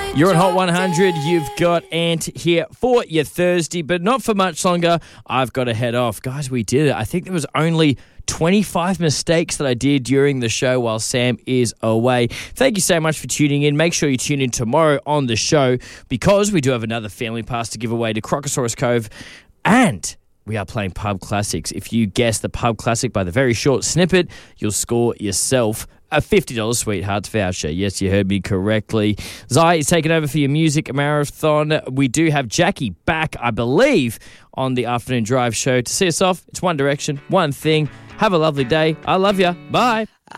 You're on Hot 100. You've got Ant here for your Thursday, but not for much longer. I've got to head off. Guys, we did it. I think there was only 25 mistakes that I did during the show while Sam is away. Thank you so much for tuning in. Make sure you tune in tomorrow on the show because we do have another family pass to give away to Crocosaurus Cove, and we are playing Pub Classics. If you guess the Pub Classic by the very short snippet, you'll score yourself a $50 Sweethearts voucher. Yes, you heard me correctly. Zai is taking over for your music marathon. We do have Jackie back, I believe, on the Afternoon Drive show. To see us off, it's one direction, one thing. Have a lovely day. I love you. Bye.